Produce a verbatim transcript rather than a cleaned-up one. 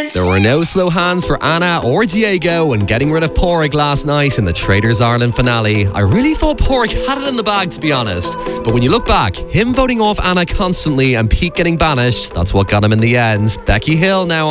There were no slow hands for Anna or Diego when getting rid of Porrick last night in the Traders Ireland finale. I really thought Porrick had it in the bag, to be honest. But when you look back, him voting off Anna constantly and Pete getting banished, that's what got him in the end. Becky Hill now